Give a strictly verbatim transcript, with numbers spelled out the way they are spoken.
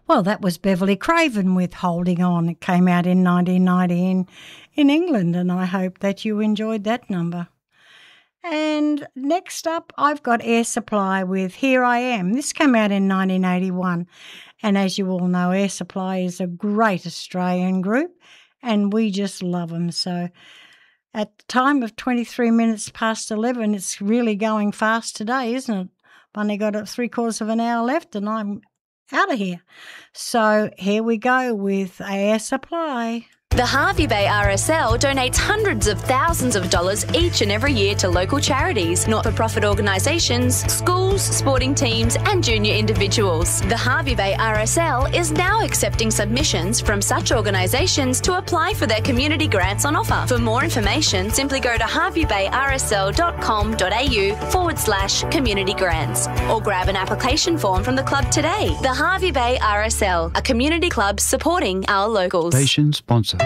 Well, that was Beverly Craven with Holding On. It came out in nineteen ninety in, in England, and I hope that you enjoyed that number. And next up, I've got Air Supply with Here I Am. This came out in nineteen eighty-one. And as you all know, Air Supply is a great Australian group, and we just love them. So at the time of twenty-three minutes past eleven, it's really going fast today, isn't it? I've only got three quarters of an hour left and I'm out of here. So here we go with Air Supply. The Hervey Bay R S L donates hundreds of thousands of dollars each and every year to local charities, not-for-profit organisations, schools, sporting teams and junior individuals. The Hervey Bay R S L is now accepting submissions from such organisations to apply for their community grants on offer. For more information, simply go to herveybayrsl.com.au forward slash community grants or grab an application form from the club today. The Hervey Bay R S L, a community club supporting our locals. Station sponsor.